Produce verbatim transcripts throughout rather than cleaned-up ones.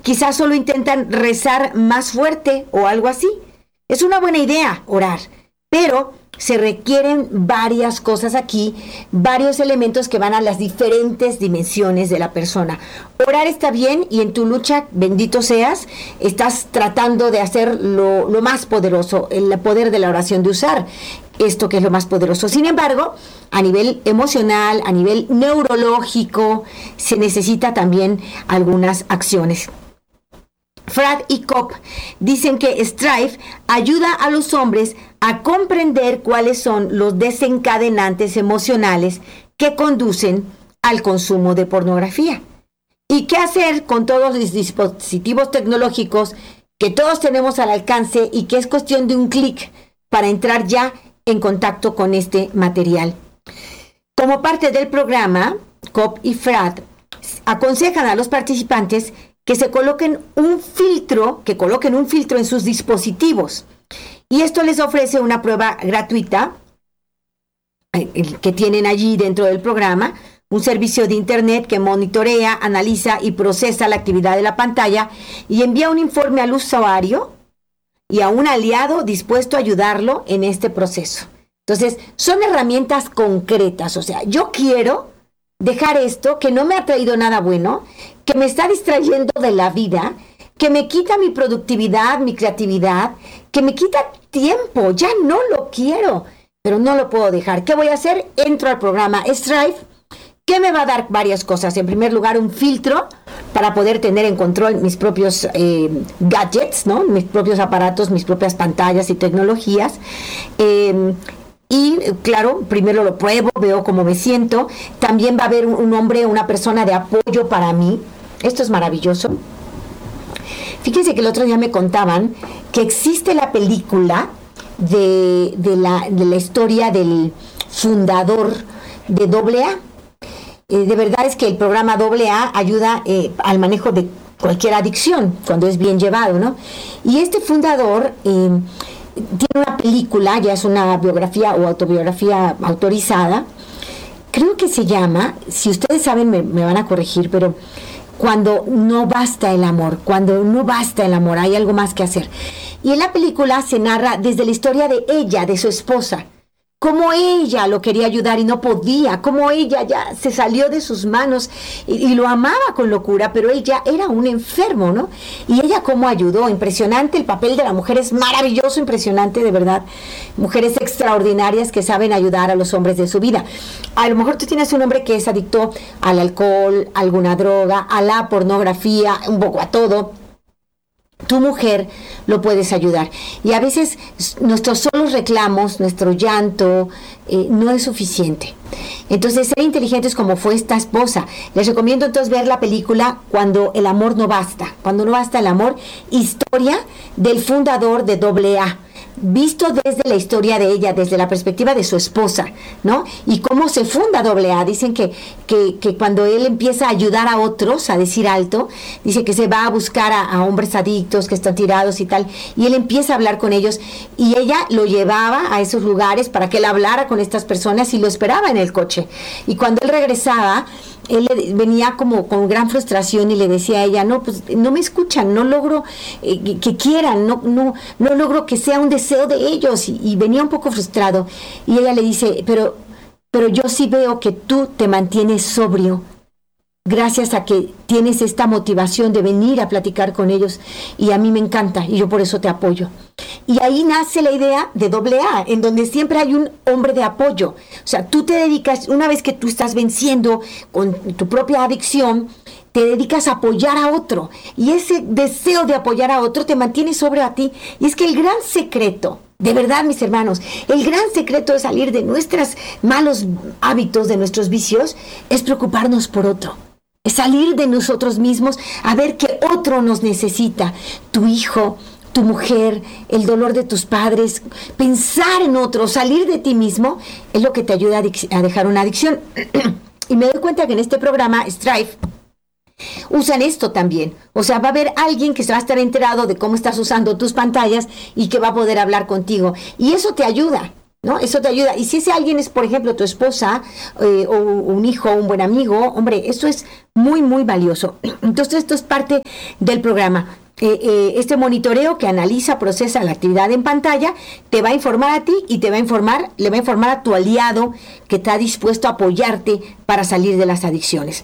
quizás solo intentan rezar más fuerte o algo así. Es una buena idea orar, pero se requieren varias cosas aquí, varios elementos que van a las diferentes dimensiones de la persona. Orar está bien y en tu lucha, bendito seas, estás tratando de hacer lo, lo más poderoso, el poder de la oración, de usar esto que es lo más poderoso. Sin embargo, a nivel emocional, a nivel neurológico, se necesita también algunas acciones. Fradd y Kopp dicen que Strive ayuda a los hombres a comprender cuáles son los desencadenantes emocionales que conducen al consumo de pornografía y qué hacer con todos los dispositivos tecnológicos que todos tenemos al alcance y que es cuestión de un clic para entrar ya en contacto con este material. Como parte del programa, Kopp y Fradd aconsejan a los participantes que se coloquen un filtro, que coloquen un filtro en sus dispositivos. Y esto les ofrece una prueba gratuita eh, que tienen allí dentro del programa, un servicio de internet que monitorea, analiza y procesa la actividad de la pantalla y envía un informe al usuario y a un aliado dispuesto a ayudarlo en este proceso. Entonces, son herramientas concretas. O sea, yo quiero dejar esto que no me ha traído nada bueno, que me está distrayendo de la vida, que me quita mi productividad, mi creatividad, que me quita tiempo. Ya no lo quiero, pero no lo puedo dejar. ¿Qué voy a hacer? Entro al programa Strive, que me va a dar varias cosas. En primer lugar, un filtro para poder tener en control mis propios eh, gadgets, ¿no? Mis propios aparatos, mis propias pantallas y tecnologías. Eh, Y claro, primero lo pruebo, veo cómo me siento. También va a haber un, un hombre, una persona de apoyo para mí. Esto es maravilloso. Fíjense que el otro día me contaban que existe la película de, de, la, de la historia del fundador de doble A. Eh, de verdad es que el programa doble A ayuda eh, al manejo de cualquier adicción, cuando es bien llevado, ¿no? Y este fundador Eh, tiene una película, ya es una biografía o autobiografía autorizada, creo que se llama, si ustedes saben me, me van a corregir, pero cuando no basta el amor, cuando no basta el amor, hay algo más que hacer. Y en la película se narra desde la historia de ella, de su esposa, cómo ella lo quería ayudar y no podía, cómo ella ya se salió de sus manos y, y lo amaba con locura, pero él ya era un enfermo, ¿no? Y ella cómo ayudó, impresionante, el papel de la mujer es maravilloso, impresionante, de verdad, mujeres extraordinarias que saben ayudar a los hombres de su vida. A lo mejor tú tienes un hombre que es adicto al alcohol, a alguna droga, a la pornografía, un poco a todo. Tu mujer lo puedes ayudar. Y a veces nuestros solos reclamos, nuestro llanto, eh, no es suficiente. Entonces, ser inteligentes como fue esta esposa. Les recomiendo entonces ver la película Cuando el amor no basta. Cuando no basta el amor, historia del fundador de doble A. Visto desde la historia de ella, desde la perspectiva de su esposa, ¿no? Y cómo se funda doble A. Dicen que, que, que cuando él empieza a ayudar a otros, a decir alto, dice que se va a buscar a, a hombres adictos que están tirados y tal, y él empieza a hablar con ellos, y ella lo llevaba a esos lugares para que él hablara con estas personas y lo esperaba en el coche. Y cuando él regresaba, él le, venía como con gran frustración y le decía a ella, no, pues no me escuchan, no logro eh, que, que quieran, no, no, no logro que sea un deseo de ellos, y, y venía un poco frustrado. Y ella le dice, pero, pero yo sí veo que tú te mantienes sobrio, gracias a que tienes esta motivación de venir a platicar con ellos, y a mí me encanta, y yo por eso te apoyo. Y ahí nace la idea de doble A, en donde siempre hay un hombre de apoyo. O sea, tú te dedicas, una vez que tú estás venciendo con tu propia adicción, te dedicas a apoyar a otro. Y ese deseo de apoyar a otro te mantiene sobre a ti. Y es que el gran secreto, de verdad, mis hermanos, el gran secreto de salir de nuestros malos hábitos, de nuestros vicios, es preocuparnos por otro. Es salir de nosotros mismos a ver que otro nos necesita. Tu hijo, tu mujer, el dolor de tus padres, pensar en otro, salir de ti mismo, es lo que te ayuda a, adic- a dejar una adicción. Y me doy cuenta que en este programa, Strive, usan esto también. O sea, va a haber alguien que se va a estar enterado de cómo estás usando tus pantallas y que va a poder hablar contigo. Y eso te ayuda. ¿no? Eso te ayuda. Y si ese alguien es, por ejemplo, tu esposa eh, o un hijo, un buen amigo, hombre, eso es muy, muy valioso. Entonces, esto es parte del programa. Eh, eh, este monitoreo que analiza, procesa la actividad en pantalla, te va a informar a ti y te va a informar, le va a informar a tu aliado que está dispuesto a apoyarte para salir de las adicciones.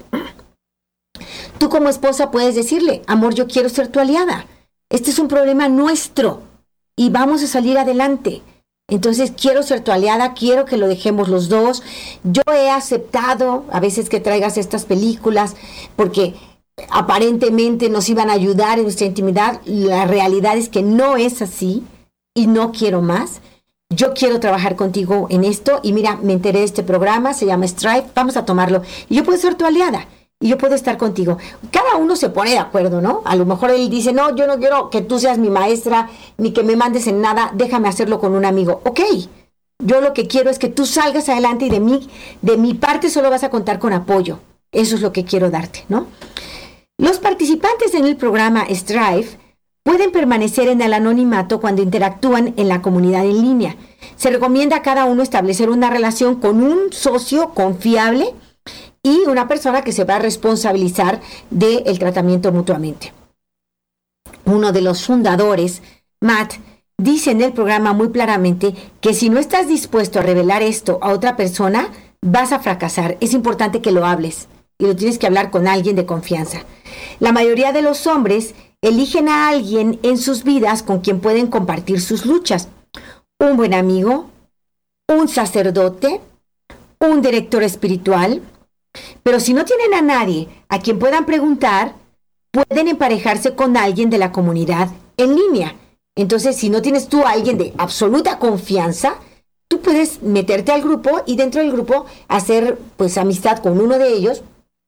Tú como esposa puedes decirle, amor, yo quiero ser tu aliada. Este es un problema nuestro y vamos a salir adelante. Entonces quiero ser tu aliada, quiero que lo dejemos los dos. Yo he aceptado a veces que traigas estas películas porque aparentemente nos iban a ayudar en nuestra intimidad. La realidad es que no es así y no quiero más. Yo quiero trabajar contigo en esto y mira, me enteré de este programa, se llama Strive, vamos a tomarlo. Y yo puedo ser tu aliada y yo puedo estar contigo. Cada uno se pone de acuerdo, ¿no? A lo mejor él dice, no, yo no quiero que tú seas mi maestra ni que me mandes en nada, déjame hacerlo con un amigo. Ok, yo lo que quiero es que tú salgas adelante y de mí, de mi parte solo vas a contar con apoyo. Eso es lo que quiero darte, ¿no? Los participantes en el programa Strive pueden permanecer en el anonimato cuando interactúan en la comunidad en línea. Se recomienda a cada uno establecer una relación con un socio confiable y una persona que se va a responsabilizar del tratamiento mutuamente. Uno de los fundadores, Matt, dice en el programa muy claramente que si no estás dispuesto a revelar esto a otra persona, vas a fracasar. Es importante que lo hables y lo tienes que hablar con alguien de confianza. La mayoría de los hombres eligen a alguien en sus vidas con quien pueden compartir sus luchas. Un buen amigo, un sacerdote, un director espiritual. Pero si no tienen a nadie a quien puedan preguntar, pueden emparejarse con alguien de la comunidad en línea. Entonces, si no tienes tú a alguien de absoluta confianza, tú puedes meterte al grupo y dentro del grupo hacer pues amistad con uno de ellos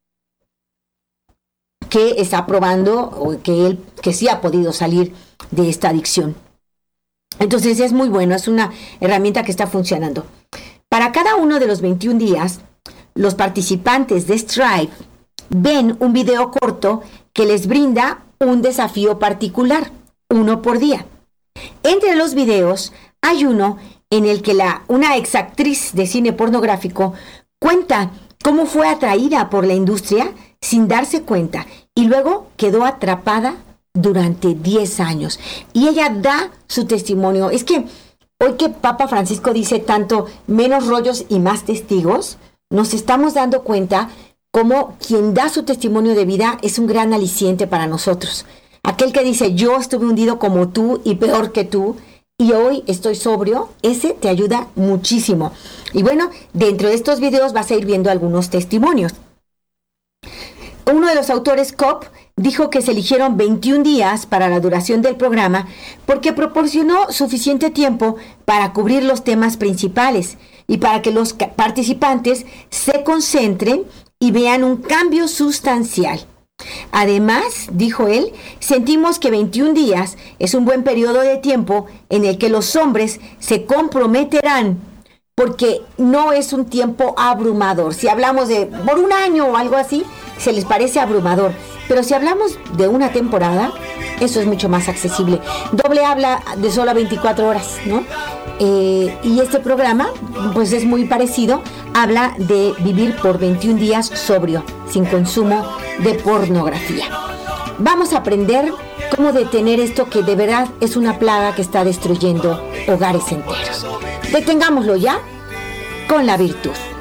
que está probando o que él que sí ha podido salir de esta adicción. Entonces es muy bueno, es una herramienta que está funcionando. Para cada uno de los veintiún días, los participantes de Strive ven un video corto que les brinda un desafío particular, uno por día. Entre los videos hay uno en el que la, una exactriz de cine pornográfico cuenta cómo fue atraída por la industria sin darse cuenta y luego quedó atrapada durante diez años. Y ella da su testimonio. Es que hoy que Papa Francisco dice tanto menos rollos y más testigos, nos estamos dando cuenta cómo quien da su testimonio de vida es un gran aliciente para nosotros. Aquel que dice, yo estuve hundido como tú y peor que tú, y hoy estoy sobrio, ese te ayuda muchísimo. Y bueno, dentro de estos videos vas a ir viendo algunos testimonios. Uno de los autores, Cobb, dijo que se eligieron veintiún días para la duración del programa porque proporcionó suficiente tiempo para cubrir los temas principales y para que los participantes se concentren y vean un cambio sustancial. Además, dijo él, sentimos que veintiún días es un buen periodo de tiempo en el que los hombres se comprometerán porque no es un tiempo abrumador. Si hablamos de por un año o algo así, se les parece abrumador. Pero si hablamos de una temporada, eso es mucho más accesible. Doble habla de solo veinticuatro horas, ¿no? Eh, y este programa, pues es muy parecido. Habla de vivir por veintiún días sobrio, sin consumo de pornografía. Vamos a aprender cómo detener esto que de verdad es una plaga que está destruyendo hogares enteros. Detengámoslo ya con la virtud.